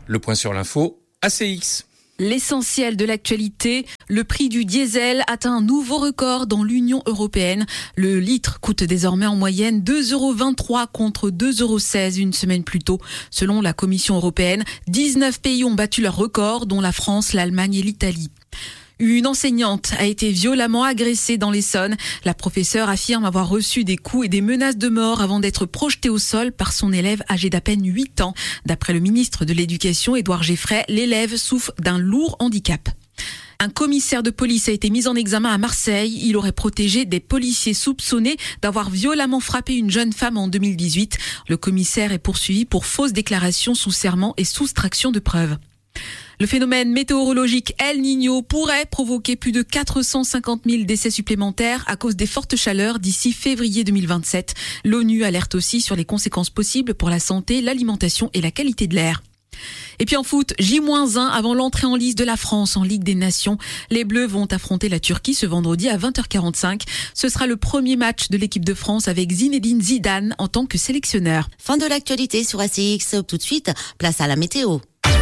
Le point sur l'info, ACX. L'essentiel de l'actualité, le prix du diesel atteint un nouveau record dans l'Union européenne. Le litre coûte désormais en moyenne 2,23 € contre 2,16 € une semaine plus tôt. Selon la Commission européenne, 19 pays ont battu leur record, dont la France, l'Allemagne et l'Italie. Une enseignante a été violemment agressée dans l'Essonne. La professeure affirme avoir reçu des coups et des menaces de mort avant d'être projetée au sol par son élève âgé d'à peine 8 ans. D'après le ministre de l'Éducation, Édouard Geffray, l'élève souffre d'un lourd handicap. Un commissaire de police a été mis en examen à Marseille. Il aurait protégé des policiers soupçonnés d'avoir violemment frappé une jeune femme en 2018. Le commissaire est poursuivi pour fausses déclarations sous serment et soustraction de preuves. Le phénomène météorologique El Niño pourrait provoquer plus de 450 000 décès supplémentaires à cause des fortes chaleurs d'ici février 2027. L'ONU alerte aussi sur les conséquences possibles pour la santé, l'alimentation et la qualité de l'air. Et puis en foot, J-1 avant l'entrée en lice de la France en Ligue des Nations. Les Bleus vont affronter la Turquie ce vendredi à 20h45. Ce sera le premier match de l'équipe de France avec Zinedine Zidane en tant que sélectionneur. Fin de l'actualité sur ACX. Tout de suite, place à la météo.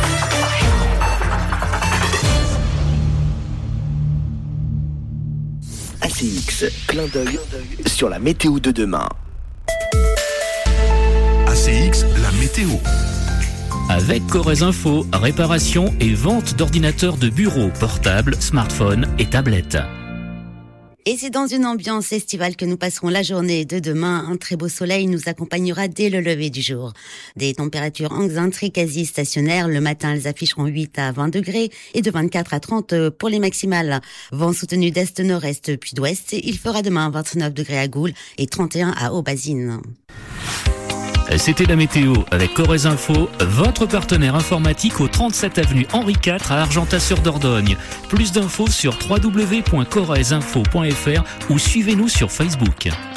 ACX, clin d'œil sur la météo de demain. ACX, la météo. Avec Corrèze Info, réparation et vente d'ordinateurs de bureau, portables, smartphones et tablettes. Et c'est dans une ambiance estivale que nous passerons la journée de demain. Un très beau soleil nous accompagnera dès le lever du jour. Des températures excentriques quasi stationnaires. Le matin, elles afficheront 8 à 20 degrés et de 24 à 30 pour les maximales. Vent soutenu d'est, nord-est puis d'ouest. Il fera demain 29 degrés à Goul et 31 à Aubazine. C'était la météo avec Corrèze Info, votre partenaire informatique au 37 avenue Henri IV à Argentat-sur-Dordogne. Plus d'infos sur www.corrèzeinfo.fr ou suivez-nous sur Facebook.